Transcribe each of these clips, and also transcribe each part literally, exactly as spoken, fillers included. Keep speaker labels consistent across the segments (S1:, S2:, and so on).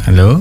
S1: Halo?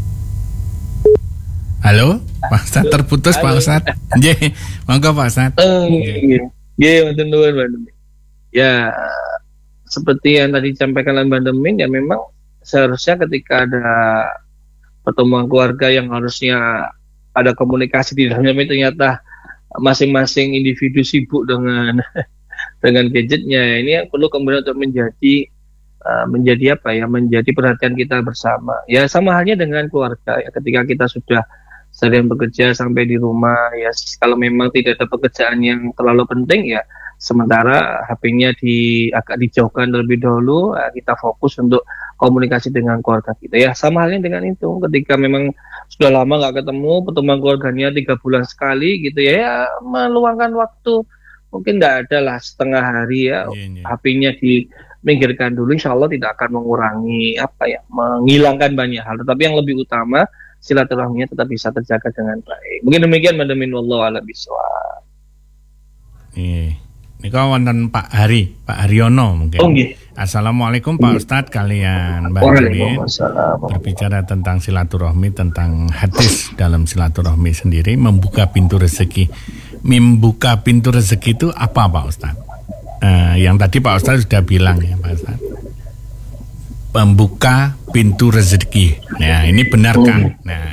S1: Halo? Pak Ustaz terputus. Halo. Pak Ustaz. Nggih, monggo Pak Ustaz.
S2: Nggih. Nggih, wonten nuwun, Mbak Demin. Ya, seperti yang tadi disampaikan oleh Mbak Demin, ya memang seharusnya ketika ada pertemuan keluarga yang harusnya ada komunikasi di dalamnya, ternyata masing-masing individu sibuk dengan dengan gadgetnya. Ini yang perlu kemudian untuk menjadi uh, menjadi apa ya, menjadi perhatian kita bersama. Ya sama halnya dengan keluarga ya, ketika kita sudah sering bekerja sampai di rumah ya, kalau memang tidak ada pekerjaan yang terlalu penting ya, sementara H P-nya di agak dijauhkan terlebih dahulu, ya, kita fokus untuk komunikasi dengan keluarga kita. Ya sama halnya dengan itu, ketika memang sudah lama nggak ketemu, pertemuan keluarganya tiga bulan sekali gitu ya, ya meluangkan waktu mungkin nggak ada lah setengah hari ya, yeah, yeah. H P-nya diminggirkan dulu, insya Allah tidak akan mengurangi apa ya, menghilangkan banyak hal, tetapi yang lebih utama silaturahminya tetap bisa terjaga dengan baik. Mungkin demikian, Madamin, wallahu a'lam bishawab.
S1: Iya. Ini kau wonten Pak Hari, Pak Haryono mungkin. Oh, okay. Assalamualaikum Pak Ustadz kalian Mbak Demin. Berbicara tentang silaturahmi, tentang hadis dalam silaturahmi sendiri, membuka pintu rezeki. Membuka pintu rezeki itu apa Pak Ustadz? Uh, yang tadi Pak Ustadz sudah bilang ya Pak Ustadz. Membuka pintu rezeki. Nah, ini benar kan? Nah.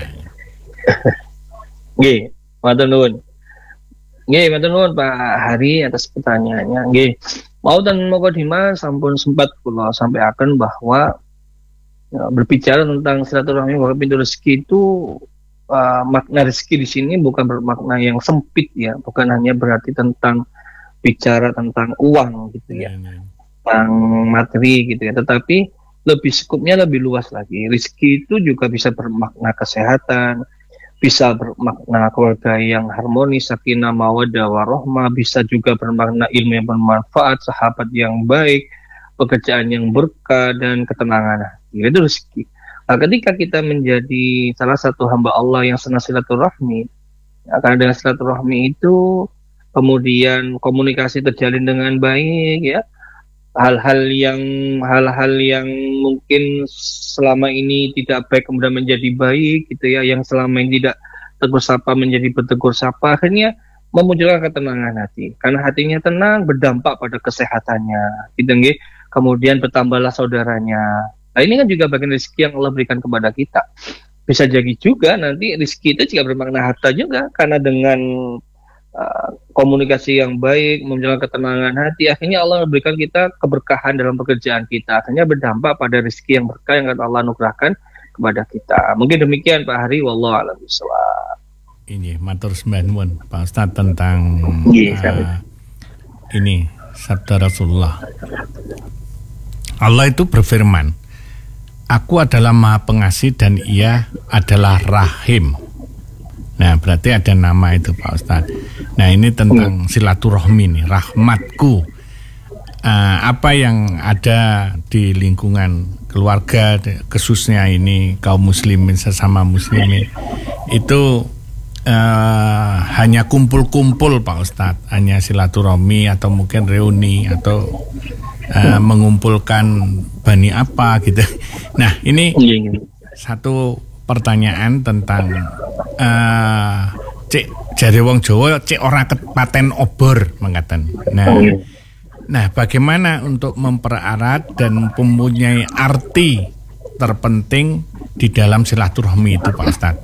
S2: Nggih, matur nuwun. Nggih, matur nuwun Pak Hari atas pertanyaannya. Nggih. Mau dan mukadimah sampun sempat kula sampaikan bahwa ya, berbicara tentang silaturahmi membuka pintu rezeki itu, uh, makna rezeki di sini bukan bermakna yang sempit ya, bukan hanya berarti tentang bicara tentang uang gitu ya. Tentang materi gitu ya, tetapi lebih skupnya lebih luas lagi. Rezeki itu juga bisa bermakna kesehatan, bisa bermakna keluarga yang harmonis, sakinah, mawaddah, warahmah, bisa juga bermakna ilmu yang bermanfaat, sahabat yang baik, pekerjaan yang berkah, dan ketenangan hati. Itu rezeki. Nah, ketika kita menjadi salah satu hamba Allah yang senang silaturahmi, ya, karena dengan silaturahmi itu kemudian komunikasi terjalin dengan baik ya, hal-hal yang hal-hal yang mungkin selama ini tidak baik kemudian menjadi baik gitu ya, yang selama ini tidak tegur sapa menjadi bertegur sapa, akhirnya memunculkan ketenangan hati, karena hatinya tenang berdampak pada kesehatannya gitu nggih. Kemudian bertambahlah saudaranya. Nah ini kan juga bagian rezeki yang Allah berikan kepada kita. Bisa jadi juga nanti rezeki itu juga bermakna harta juga, karena dengan Uh, komunikasi yang baik, menjalankan ketenangan hati, akhirnya Allah memberikan kita keberkahan dalam pekerjaan kita, akhirnya berdampak pada rezeki yang berkah yang Allah anugerahkan kepada kita. Mungkin demikian Pak Hari, wallahu a'lam bishawab.
S1: Ini matur sembahun Pak Ustaz tentang
S2: yes,
S1: uh, ini sabda Rasulullah. Allah itu berfirman, Aku adalah Maha Pengasih dan Ia adalah Rahim. Nah, berarti ada nama itu Pak Ustadz. Nah, ini tentang silaturahmi nih, rahmatku. Uh, apa yang ada di lingkungan keluarga, khususnya ini kaum muslimin, sesama muslimin, itu uh, hanya kumpul-kumpul Pak Ustadz, hanya silaturahmi atau mungkin reuni atau uh, mengumpulkan bani apa gitu. Nah, ini satu pertanyaan tentang uh, cek jari wong Jawa cek ora kepaten obor mengatakan. Nah, nah bagaimana untuk mempererat dan mempunyai arti terpenting di dalam silaturahmi itu Pak Ustaz?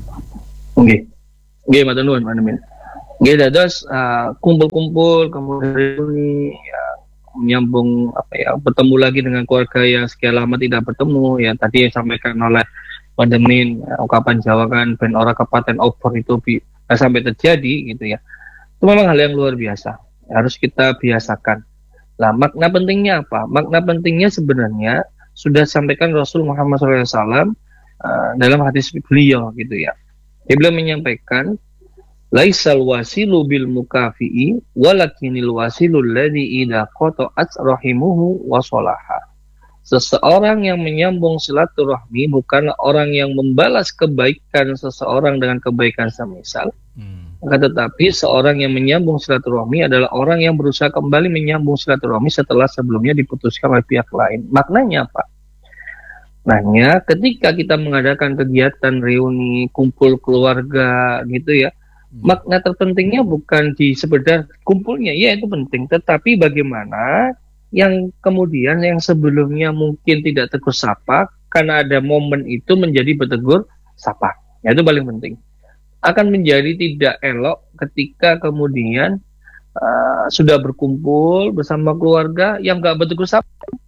S2: Oke, oke, matur nuwun Pak Demin. Nggih dados uh, kumpul-kumpul kemudian reuni ya, menyambung apa ya, bertemu lagi dengan keluarga yang sekian lama tidak bertemu ya, tadi yang disampaikan oleh Pandemin, ungkapan Jawa kan ben ora kepaten obor itu bi- sampai terjadi gitu ya. Itu memang hal yang luar biasa, harus kita biasakan. Lah makna pentingnya apa? Makna pentingnya sebenarnya sudah disampaikan Rasul Muhammad shallallahu alaihi wasallam uh, dalam hadis beliau gitu ya. Dia beliau menyampaikan, laisal wasilu bil mukafi'i walakinil wasilul ladzi idza qata'at rahimuhu wa shalaha. Seseorang yang menyambung silaturahmi bukanlah orang yang membalas kebaikan seseorang dengan kebaikan semisal, hmm. tetapi seorang yang menyambung silaturahmi adalah orang yang berusaha kembali menyambung silaturahmi setelah sebelumnya diputuskan oleh pihak lain. Maknanya apa? maknanya ketika kita mengadakan kegiatan reuni, kumpul keluarga gitu ya, hmm. makna terpentingnya bukan di sekedar kumpulnya, ya itu penting, tetapi bagaimana yang kemudian yang sebelumnya mungkin tidak tegur sapa, karena ada momen itu menjadi bertegur sapa. Ya, itu paling penting. Akan menjadi tidak elok ketika kemudian uh, sudah berkumpul bersama keluarga yang nggak bertegur sapa.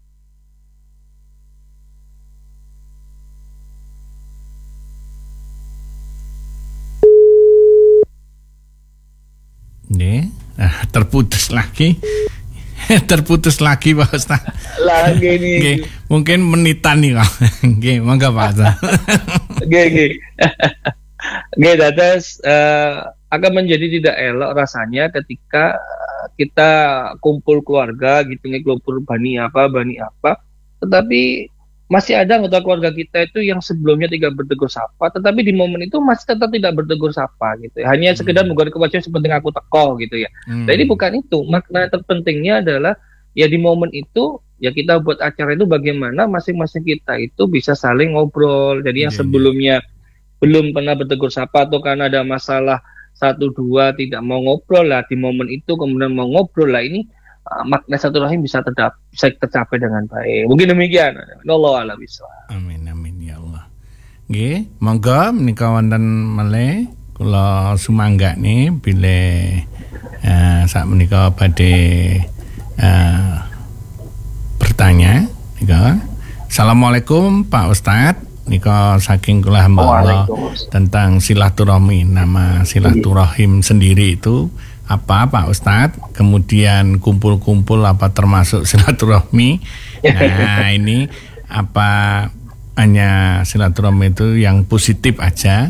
S1: Nih, nah, terputus lagi, terputus lagi Pak Ustaz.
S2: Lagi nih.
S1: Nggih, mungkin menitan nih Pak. Nggih, monggo Pak Ustaz.
S2: Nggih, nggih. Nggih, dadas uh, akan menjadi tidak elok rasanya ketika kita kumpul keluarga gitu nih, kumpul bani apa, bani apa, tetapi masih ada anggota keluarga kita itu yang sebelumnya tidak bertegur sapa, tetapi di momen itu masih tetap tidak bertegur sapa gitu. Hanya sekedar hmm. menggunakan kewajiban sepenting aku teko gitu ya. Hmm. Jadi bukan itu. Makna terpentingnya adalah ya di momen itu ya kita buat acara itu bagaimana masing-masing kita itu bisa saling ngobrol. Jadi yang yeah, sebelumnya yeah. belum pernah bertegur sapa atau karena ada masalah satu dua tidak mau ngobrol lah, di momen itu kemudian mau ngobrol lah, ini Uh, makna satu rahim bisa tercapai, bisa tercapai dengan baik. Mungkin demikian. Allah a'lam bishawab.
S1: Amin amin ya Allah. Nggih, monggo menika wonten malih kula sumangga nih bilih uh, sak menika badhe uh, bertanya nika. Assalamualaikum Pak Ustadz. Nika saking kula hamba Allah tentang silaturahmi. Nama silaturahim sendiri itu apa Pak Ustadz? Kemudian kumpul-kumpul apa termasuk silaturahmi? Nah ini apa hanya silaturahmi itu yang positif aja?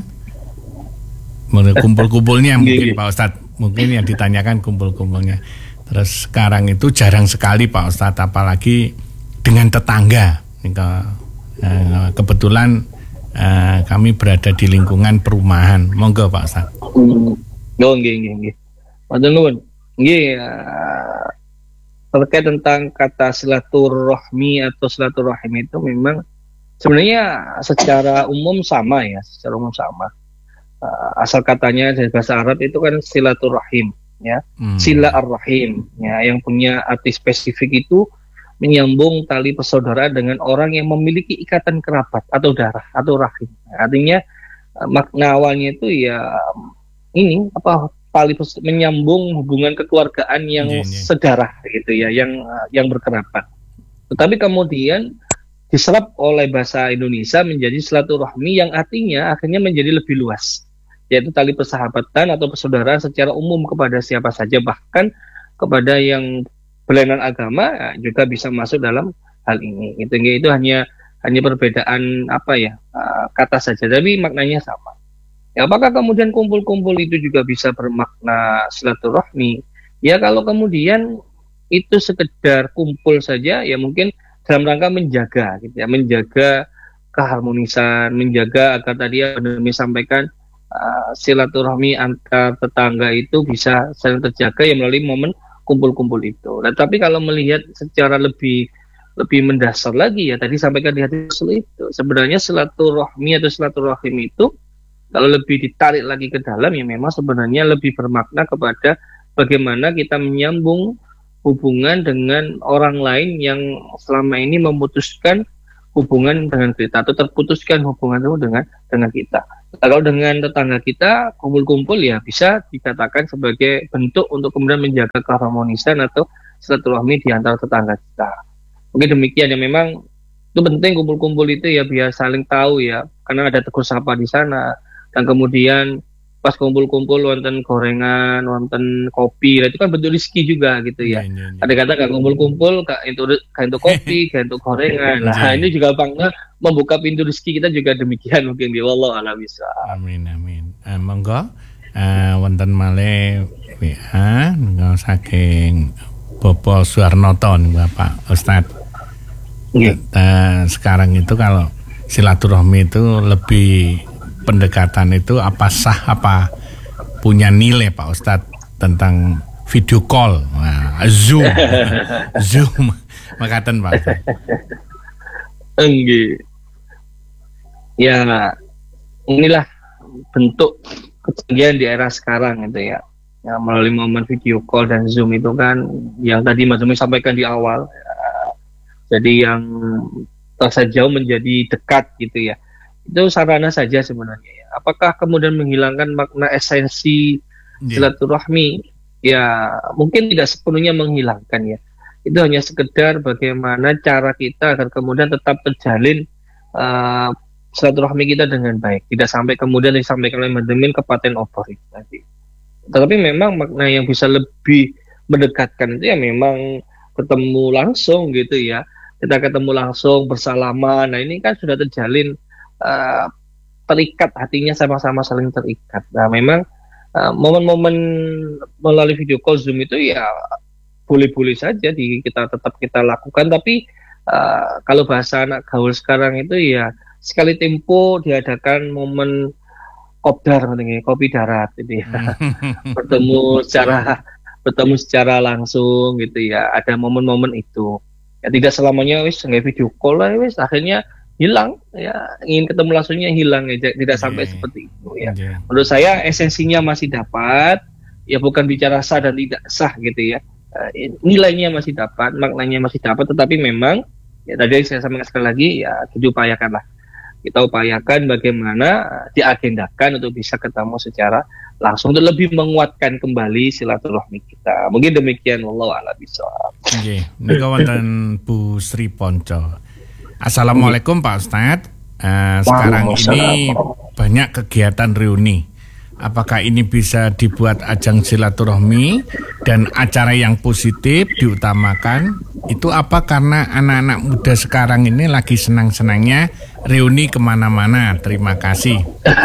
S1: Kumpul-kumpulnya mungkin Pak Ustadz, mungkin yang ditanyakan kumpul-kumpulnya. Terus sekarang itu jarang sekali Pak Ustadz, apalagi dengan tetangga. Nah, kebetulan uh, kami berada di lingkungan perumahan. Monggo Pak Ustadz.
S2: Oh, nggih nggih nggih. Matur nuwun. Nggih, uh, terkait tentang kata silaturahmi atau silaturahim itu memang sebenarnya secara umum sama ya, secara umum sama. Uh, asal katanya dari bahasa Arab itu kan silaturahim ya. Hmm. Sila ar-rahim ya, yang punya arti spesifik itu menyambung tali persaudaraan dengan orang yang memiliki ikatan kerabat atau darah atau rahim. Artinya uh, makna awalnya itu ya ini apa tali menyambung hubungan kekeluargaan yang yeah, yeah. sedarah gitu ya, yang yang berkerabat. Tetapi kemudian diserap oleh bahasa Indonesia menjadi silaturahmi yang artinya akhirnya menjadi lebih luas, yaitu tali persahabatan atau persaudaraan secara umum kepada siapa saja, bahkan kepada yang berlainan agama juga bisa masuk dalam hal ini. Itu itu hanya hanya perbedaan apa ya kata saja, tapi maknanya sama. Ya, apakah kemudian kumpul-kumpul itu juga bisa bermakna silaturahmi? Ya kalau kemudian itu sekedar kumpul saja, ya mungkin dalam rangka menjaga, gitu ya, menjaga keharmonisan, menjaga agar tadi yang Anda sampaikan uh, silaturahmi antar tetangga itu bisa saling terjaga ya melalui momen kumpul-kumpul itu. Nah, tapi kalau melihat secara lebih lebih mendasar lagi ya tadi sampaikan di hadis itu sebenarnya silaturahmi atau silaturahim itu kalau lebih ditarik lagi ke dalam ya memang sebenarnya lebih bermakna kepada bagaimana kita menyambung hubungan dengan orang lain yang selama ini memutuskan hubungan dengan kita atau terputuskan hubungan itu dengan dengan kita. Kalau dengan tetangga kita kumpul-kumpul ya bisa dikatakan sebagai bentuk untuk kemudian menjaga keharmonisan atau silaturahmi di antara tetangga kita. Mungkin demikian ya, memang itu penting kumpul-kumpul itu ya biar saling tahu ya, karena ada tegur sapa di sana. Dan kemudian pas kumpul-kumpul wonten gorengan, wonten kopi, itu kan bentuk rezeki juga gitu ya. Yeah, yeah, yeah. Ada kata gak kumpul-kumpul, gak untuk gak untuk kopi, gak untuk gorengan. Nah yeah. Ini juga bangga membuka pintu rezeki kita juga demikian mungkin di wallahu a'lam bishawab.
S1: Amin amin. Uh, monggo uh, wonten malih W A nggak saking Bopo Suarnoto nih Bapak Ustadz. Yeah. Uh, sekarang itu kalau silaturahmi itu lebih pendekatan itu apa sah apa punya nilai Pak Ustadz tentang video call, nah, zoom, zoom, makatan Pak.
S2: Enggak, Ya, inilah bentuk kecanggihan di era sekarang itu ya. Ya, melalui momen video call dan Zoom itu kan yang tadi Mas Zumi sampaikan di awal. Ya, jadi yang terasa jauh menjadi dekat gitu ya. Itu sarana saja sebenarnya ya. Apakah kemudian menghilangkan makna esensi
S1: Yeah.
S2: silaturahmi? Ya, mungkin tidak sepenuhnya menghilangkan ya. Itu hanya sekedar bagaimana cara kita agar kemudian tetap terjalin uh, silaturahmi kita dengan baik. Tidak sampai kemudian disampaikan oleh Mandemin ke paten obor itu tadi. Tetapi memang makna yang bisa lebih mendekatkan itu ya memang ketemu langsung gitu ya. Kita ketemu langsung bersalaman. Nah ini kan sudah terjalin uh, terikat hatinya sama-sama saling terikat. Nah memang uh, momen-momen melalui video call Zoom itu ya boleh-boleh saja di kita tetap kita lakukan. Tapi uh, kalau bahasa anak gaul sekarang itu ya sekali tempo diadakan momen kopdar, kopi darat, gitu ya. bertemu secara bertemu secara langsung, gitu ya. Ada momen-momen itu. Ya tidak selamanya wis nggak video call lah, wis akhirnya hilang, ya ingin ketemu langsungnya hilang, ya tidak sampai
S1: Yeah.
S2: seperti itu, ya.
S1: Yeah.
S2: Menurut saya esensinya masih dapat, ya bukan bicara sah dan tidak sah, gitu ya. Uh, nilainya masih dapat, maknanya masih dapat, tetapi memang ya tadi saya sampaikan sekali lagi, ya diupayakanlah. Kita upayakan bagaimana diagendakan untuk bisa ketemu secara langsung untuk lebih menguatkan kembali silaturahmi kita. Mungkin demikian, wallahu a'lam bishawab.
S1: Nggih, nika wonten Bu Sri Ponco. Assalamualaikum Pak Ustadz. Uh, sekarang ini banyak kegiatan reuni. Apakah ini bisa dibuat ajang silaturahmi dan acara yang positif diutamakan? Itu apa karena anak-anak muda sekarang ini lagi senang-senangnya reuni kemana-mana. Terima kasih.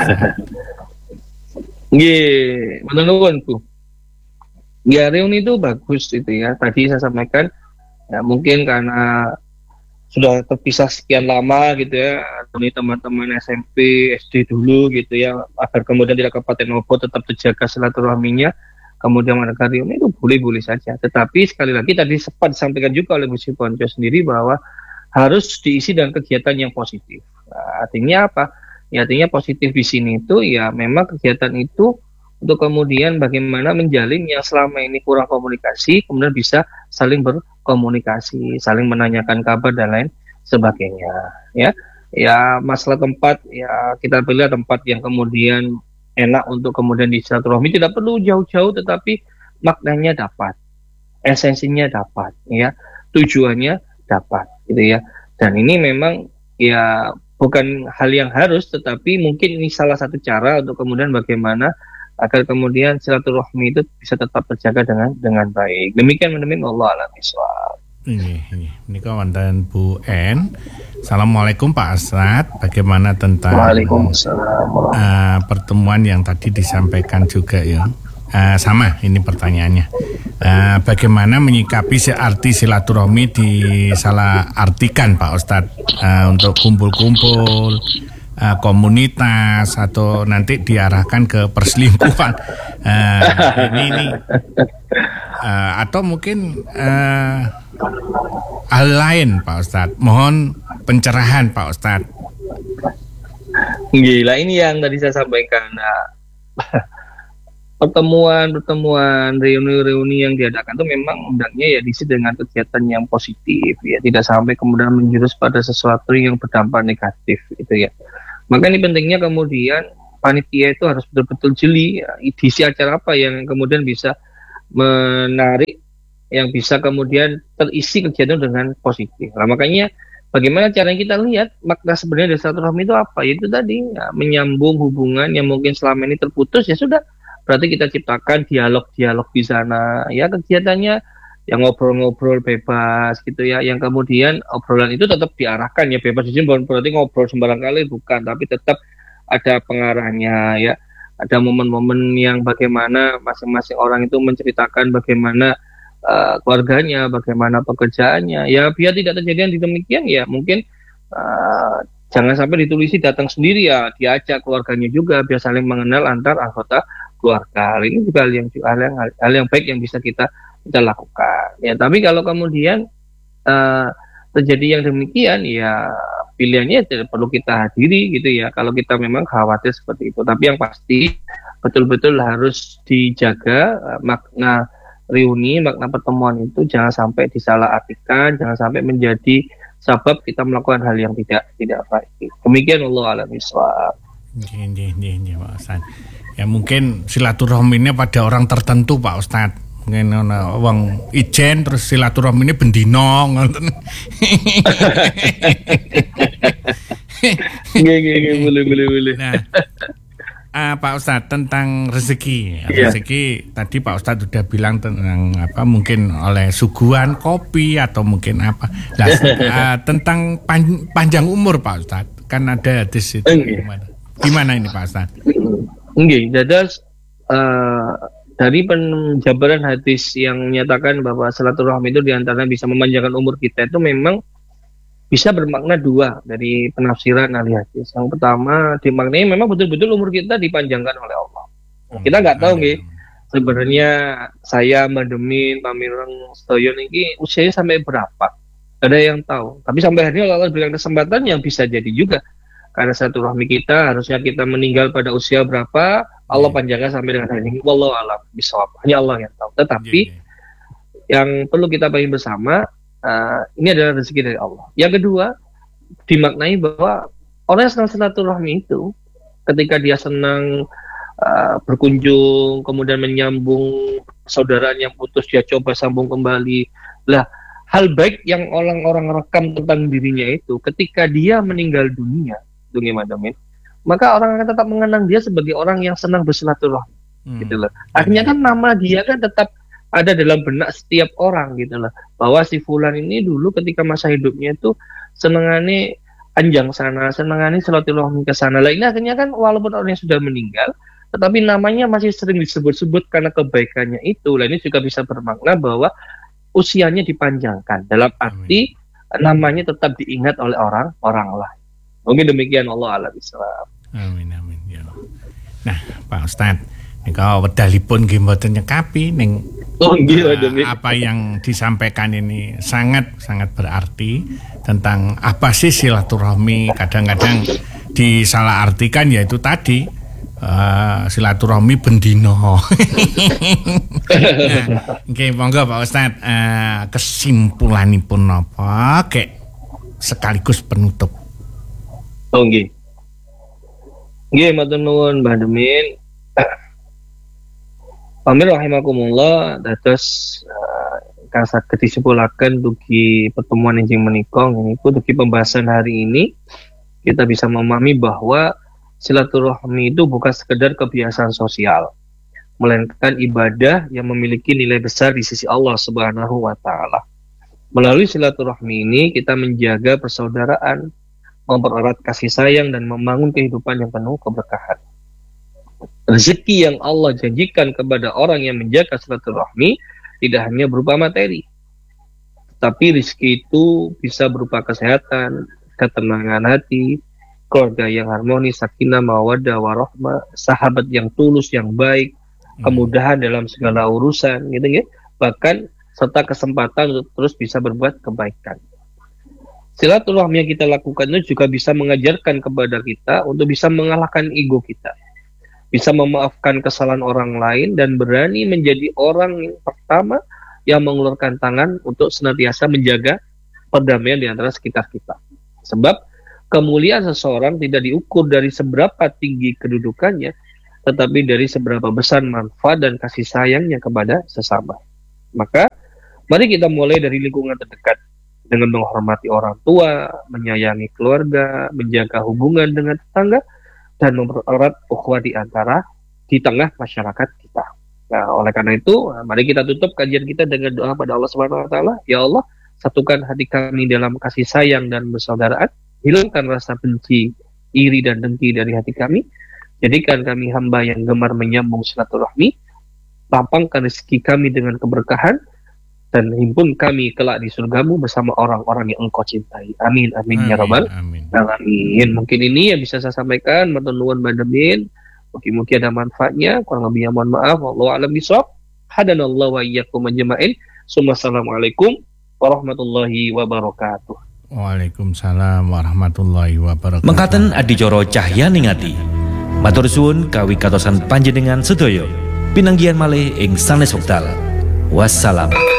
S2: Nggih, menurut Bu. Ya reuni itu bagus itu ya. Tadi saya sampaikan ya mungkin karena sudah terpisah sekian lama gitu ya, ini teman-teman S M P, S D dulu gitu ya, agar kemudian tidak ke Paten Obor tetap terjaga silaturahminya, kemudian mereka reuni itu boleh-boleh saja. Tetapi sekali lagi tadi sempat disampaikan juga oleh Bu Sri Ponco sendiri bahwa harus diisi dengan kegiatan yang positif. Nah, artinya apa? Ya artinya positif di sini itu ya memang kegiatan itu untuk kemudian bagaimana menjalin yang selama ini kurang komunikasi, kemudian bisa saling berkomunikasi, saling menanyakan kabar dan lain sebagainya. Ya, ya masalah tempat, ya kita pilih tempat yang kemudian enak untuk kemudian disilaturahmi, tidak perlu jauh-jauh, tetapi maknanya dapat, esensinya dapat, ya tujuannya dapat, gitu ya. Dan ini memang ya bukan hal yang harus, tetapi mungkin ini salah satu cara untuk kemudian bagaimana agar kemudian silaturahmi itu bisa tetap terjaga dengan dengan baik. Demikian menemin Allah a'lam bishawab.
S1: Ini, ini, ini kawan Bu N. Assalamualaikum Pak Ustadz. Bagaimana tentang uh, pertemuan yang tadi disampaikan juga ya? Uh, sama, ini pertanyaannya. Uh, bagaimana menyikapi arti silaturahmi disalah artikan Pak Ustadz uh, untuk kumpul-kumpul? Uh, komunitas atau nanti diarahkan ke perselingkuhan uh, ini, ini uh, atau mungkin uh, hal lain Pak Ustadz. Mohon pencerahan Pak Ustadz.
S2: Gila, ini yang tadi saya sampaikan. Nah, pertemuan-pertemuan, reuni-reuni yang diadakan itu memang hendaknya ya diisi dengan kegiatan yang positif, ya tidak sampai kemudian menjurus pada sesuatu yang berdampak negatif, itu ya. Maka ini pentingnya kemudian panitia itu harus betul-betul jeli ya, edisi acara apa yang kemudian bisa menarik, yang bisa kemudian terisi kegiatan dengan positif. Nah, makanya bagaimana caranya kita lihat makna sebenarnya dari silaturahmi itu apa? Itu tadi ya, menyambung hubungan yang mungkin selama ini terputus, ya sudah. Berarti kita ciptakan dialog-dialog di sana. Ya kegiatannya yang ngobrol-ngobrol bebas gitu ya, yang kemudian obrolan itu tetap diarahkan ya bebas, di sini bukan berarti ngobrol sembarang kali, bukan, tapi tetap ada pengarahnya ya, ada momen-momen yang bagaimana masing-masing orang itu menceritakan bagaimana uh, keluarganya, bagaimana pekerjaannya, ya biar tidak terjadi yang demikian ya mungkin uh, jangan sampai ditulisi datang sendiri, ya diajak keluarganya juga biar saling mengenal antar anggota keluarga. Ini juga hal yang hal yang hal yang baik yang bisa kita kita lakukan ya. Tapi kalau kemudian uh, terjadi yang demikian ya pilihannya tidak perlu kita hadiri gitu ya, kalau kita memang khawatir seperti itu. Tapi yang pasti betul-betul harus dijaga uh, makna reuni, makna pertemuan itu jangan sampai disalahartikan, jangan sampai menjadi sebab kita melakukan hal yang tidak tidak baik. Demikian Allah a'lam bishawab.
S1: Nggih, nggih, nggih, Pak Ustaz. Ya mungkin silaturahminya pada orang tertentu, Pak Ustaz. Mungkin ana wong ijen terus silaturahmine bendino ngoten.
S2: Nggih, nggih, nggih, boleh, boleh, boleh.
S1: Nah, uh, Pak Ustaz tentang rezeki.
S2: Iya.
S1: Rezeki tadi Pak Ustaz sudah bilang tentang apa mungkin oleh suguhan kopi atau mungkin apa. Nah, uh, tentang pan, panjang umur Pak Ustaz. Kan ada hadis itu.
S2: Nggih.
S1: Gimana? Gimana ini Pak Ustaz?
S2: Nggih, dadas uh, dari penjabaran hadis yang menyatakan bahwa silaturahmi itu diantaranya bisa memanjangkan umur kita, itu memang bisa bermakna dua dari penafsiran ahli hadis. Yang pertama dimaknai memang betul-betul umur kita dipanjangkan oleh Allah. Kita nggak tahu nggih, sebenarnya saya Mademin, Pamireng, Stoyon ini usianya sampai berapa? Ada yang tahu. Tapi sampai hari ini Allah berikan kesempatan yang bisa jadi juga. Karena silaturahmi kita harusnya kita meninggal pada usia berapa, Allah panjangkan sampai dengan hari ini. Wallahu a'lam bishawab. Hanya Allah yang tahu. Tetapi yeah, yeah. yang perlu kita pahami bersama, uh, ini adalah rezeki dari Allah. Yang kedua, dimaknai bahwa orang yang senang silaturahmi itu, ketika dia senang uh, berkunjung, kemudian menyambung saudaranya yang putus, dia coba sambung kembali. Lah, hal baik yang orang-orang rekam tentang dirinya itu, ketika dia meninggal dunia, Madamin, maka orang akan tetap mengenang dia sebagai orang yang senang bersilaturahmi, hmm. gitu loh. Akhirnya kan nama dia kan tetap ada dalam benak setiap orang, gitu loh. Bahwa si Fulan ini dulu ketika masa hidupnya itu senengane anjang sana, senengane silaturahmi ke sana. Lah ini akhirnya kan walaupun orangnya sudah meninggal, tetapi namanya masih sering disebut-sebut karena kebaikannya itu. Lah ini juga bisa bermakna bahwa usianya dipanjangkan dalam arti amin. Namanya tetap diingat oleh orang-orang lain. Mungkin demikian Allah a'lam bishawab.
S1: Amin amin ya. Nah, Pak Ustaz, nika wedalipun nggih mboten nyekapi ning
S2: oh,
S1: uh, apa yang disampaikan ini sangat sangat berarti tentang apa sih silaturahmi. Kadang-kadang disalahartikan yaitu tadi uh, silaturahmi bendino. Oke, nah, monggo Pak Ustaz, uh, kesimpulanipun napa kek sekaligus penutup.
S2: Oh nggih. Nggih, matur nuwun Mbah Demin. Pamir rahimakumullah, dados uh, kang saged disepulaken dugi pertemuan enjing menika niku dugi pembahasan hari ini kita bisa memahami bahwa silaturahmi itu bukan sekedar kebiasaan sosial, melainkan ibadah yang memiliki nilai besar di sisi Allah Subhanahu wa taala. Melalui silaturahmi ini kita menjaga persaudaraan, mempererat kasih sayang dan membangun kehidupan yang penuh keberkahan. Rezeki yang Allah janjikan kepada orang yang menjaga silaturahmi tidak hanya berupa materi, tapi rezeki itu bisa berupa kesehatan, ketenangan hati, keluarga yang harmonis, sakinah, mawaddah, warahmah, sahabat yang tulus, yang baik, kemudahan dalam segala urusan, gitu ya. Bahkan serta kesempatan untuk terus bisa berbuat kebaikan. Silaturahmi yang kita lakukan itu juga bisa mengajarkan kepada kita untuk bisa mengalahkan ego kita, bisa memaafkan kesalahan orang lain dan berani menjadi orang yang pertama yang mengulurkan tangan untuk senantiasa menjaga perdamaian di antara sekitar kita. Sebab kemuliaan seseorang tidak diukur dari seberapa tinggi kedudukannya, tetapi dari seberapa besar manfaat dan kasih sayangnya kepada sesama. Maka mari kita mulai dari lingkungan terdekat, dengan menghormati orang tua, menyayangi keluarga, menjaga hubungan dengan tetangga, dan mempererat ukhuwah di antara di tengah masyarakat kita. Nah, oleh karena itu, mari kita tutup kajian kita dengan doa pada Allah Subhanahu wa taala. Ya Allah, satukan hati kami dalam kasih sayang dan persaudaraan, hilangkan rasa benci, iri dan dengki dari hati kami, jadikan kami hamba yang gemar menyambung silaturahmi, lapangkan rezeki kami dengan keberkahan, dan himpun kami kelak di surgamu bersama orang-orang yang engkau cintai. Amin, amin, amin ya Rabbal alamin. Amin. Mungkin ini yang bisa saya sampaikan. Matur nuwun Mbak Demin. Mungkin-mungkin ada manfaatnya. Kurang lebihnya mohon maaf. Wallahu a'lam bishawab. Hadanallahu wa iyyakum ajma'in. Assalamualaikum warahmatullahi wabarakatuh.
S1: Waalaikumsalam warahmatullahi wabarakatuh.
S3: Mengkaten adicara cahyaning ati. Matur suwun kawigatosan panjenengan sedaya. Pinanggihan malih ing sanes wekdal. Wassalam.